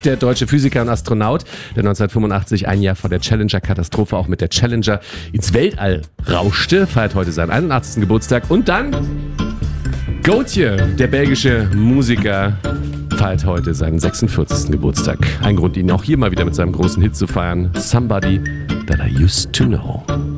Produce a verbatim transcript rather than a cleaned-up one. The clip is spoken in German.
Der deutsche Physiker und Astronaut, der neunzehnhundertfünfundachtzig, ein Jahr vor der Challenger-Katastrophe, auch mit der Challenger ins Weltall rauschte, feiert heute seinen einundachtzigsten Geburtstag. Und dann Gotye, der belgische Musiker, feiert heute seinen sechsundvierzigsten Geburtstag. Ein Grund, ihn auch hier mal wieder mit seinem großen Hit zu feiern. Somebody That I Used to Know.